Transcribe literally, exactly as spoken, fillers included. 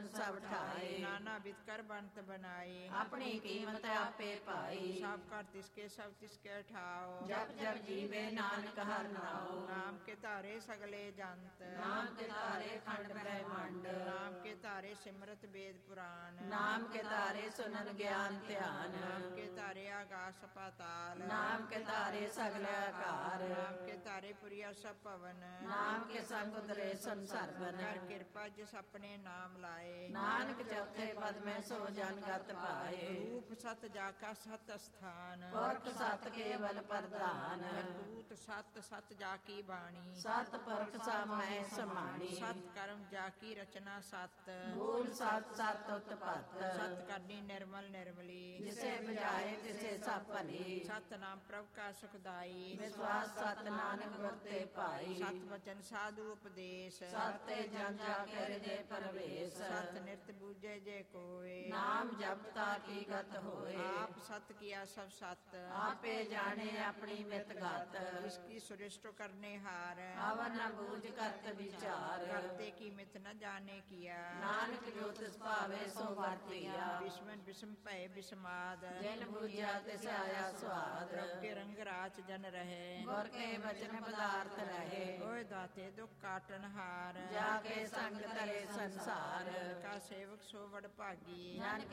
ਬਚਨ ਸਭ ਠਾਏ। ਨਾਨਾ ਬਿਤਕਰ ਬੰਤ ਬਣਾਈ, ਆਪਣੀ ਕੀਮਤ ਆਪੇ ਪਾਈ। ਸਭ ਕਰ ਤਿਸਕੇ ਸਭ ਤਿਸਕੇ ਠਾਓ, ਜਪ ਜਪ ਜੀਵੇ ਨਾਨਕ ਹਰਿ ਨਾਉ। ਨਾਮ ਕੇ ਧਾਰੇ ਸਗਲੇ ਜੰਤ, ਨਾਮ ਕੇ ਧਾਰੇ ਖੰਡ ਬ੍ਰਹਿਮੰਡ। ਨਾਮ ਕੇ ਧਾਰੇ ਸਿਮਰਤ ਵੇਦ ਪੁਰਾਨ, ਨਾਮ ਕੇ ਧਾਰੇ ਸੁਨਨ ਗਿਆਨ ਧਿਆਨ। ਨਾਮ ਕੇ ਧਾਰੇ ਆਕਾਸ ਪਾਤਾਲ, ਨਾਮ ਕੇ ਧਾਰੇ ਸਗਲ ਆਕਾਰ। ਨਾਮ ਕੇ ਧਾਰੇ ਪੁਰੀਆ ਸਭ ਭਵਨ, ਨਾਮ ਕੇ ਸੰਗ ਉਤਰੇ ਸੰਸਰਬਨ। ਕਰ ਕਿਰਪਾ ਜਿਸ ਆਪਣੇ ਨਾਮ ਲਾਏ, ਨਾਨਕ ਚੌਥੇ ਪਦ ਮੈਂ ਸੋ ਜਨ ਗਤ ਪਾਏ। ਰੂਪ ਸਤ ਜਾ ਕਾ ਸਤ ਅਸਥਾਨ, ਪੁਰਖ ਸਤ ਕੇਵਲ ਪ੍ਰਧਾਨ। ਕਰਤੂਤ ਸਤ ਸਤ ਜਾ ਕੀ ਬਾਣੀ, ਸਤ ਪੁਰਖ ਸਭ ਮੈਂ ਸਮਾਣੀ। ਸਤ ਕਰਮ ਜਾ ਕੀ ਰਚਨਾ ਸਤ, ਮੂਲ ਸਤ ਸਤ ਉਤਪਤ। ਸਤ ਕਰਨੀ ਨਿਰਮਲ ਨਿਰਮਲੀ, ਜਿਸੇ ਬੁਝਾਏ ਤਿਸੇ ਸਭ ਭਲੀ। ਸਤ ਨਾਮ ਪ੍ਰਭ ਕਾ ਸੁਖਦਾਈ, ਵਿਸ਼ਵਾਸ ਸਤ ਨਾਨਕ ਗੁਰ ਤੇ ਪਾਈ। ਸਤ ਵਚਨ ਸਾਧੂ ਉਪਦੇਸ਼, ਸਤੇ ਜਨ ਜਾ ਕੇ ਹਿਰਦੇ ਪਰਵੇਸ਼। ਸਤ ਨਿਰਤ ਬੂਝੇ ਜੇ ਕੋਏ, ਨਾਮ ਜਪਤਾ ਕੀ ਗਤ ਹੋਏ। ਆਪ ਸਤ ਕੀਆ ਸਭ ਸਤ, ਆਪੇ ਜਾਣੇ ਆਪਣੀ ਮਿਤ ਗਤ। ਇਸ ਕੀ ਸੁਰਿਸ਼ਟ ਕਰਨੇ ਹਾਰ, ਅਵਨ ਨ ਬੂਝ ਕਰਤ ਵਿਚਾਰ। ਕਰਤੇ ਕੀ ਮਿਤ ਨ ਜਾਣੇ ਕੀਆ, ਨਾਨਕ ਜੋ ਤਿਸ ਭਾਵੇ ਸੋ ਵਰਤਿਆ। ਬਿਸਮਨ ਬਿਸਮ ਭੈ ਬਿਸਮਾਦ, ਜਿਨ ਬੂਝਿਆ ਤਿਸ ਆਇਆ ਸਵਾਦ। ਪ੍ਰਭ ਕੇ ਰੰਗ ਰਾਚ ਜਨ ਰਹੇ, ਗੁਰ ਕੇ ਬਚਨ ਪਦਾਰਥ ਰਹੇ। ਓਏ ਦਾਤੇ ਦੁਖ ਕਾਟਨ ਹਾਰ, ਜਾ ਕੇ ਸੰਗ ਤਰੇ ਸੰਸਾਰ। ਕਾ ਸੇਵਕ ਸੋ ਵਡ ਭਾਗੀ, ਜਨ